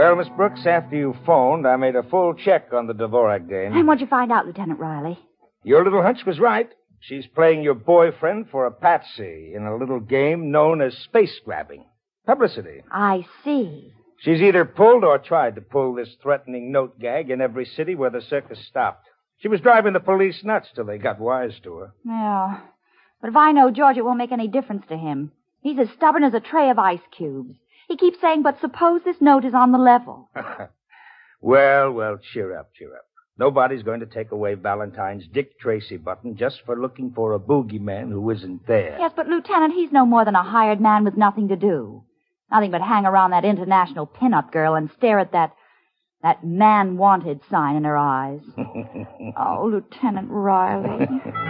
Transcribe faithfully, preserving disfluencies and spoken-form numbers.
Well, Miss Brooks, after you phoned, I made a full check on the Dvorak dame. And what'd you find out, Lieutenant Riley? Your little hunch was right. She's playing your boyfriend for a patsy in a little game known as space grabbing. Publicity. I see. She's either pulled or tried to pull this threatening note gag in every city where the circus stopped. She was driving the police nuts till they got wise to her. Yeah. But if I know George, it won't make any difference to him. He's as stubborn as a tray of ice cubes. He keeps saying, but suppose this note is on the level. Well, well, cheer up, cheer up. Nobody's going to take away Valentine's Dick Tracy button just for looking for a boogeyman who isn't there. Yes, but, Lieutenant, he's no more than a hired man with nothing to do. Nothing but hang around that international pin-up girl and stare at that, that man-wanted sign in her eyes. Oh, Lieutenant Riley.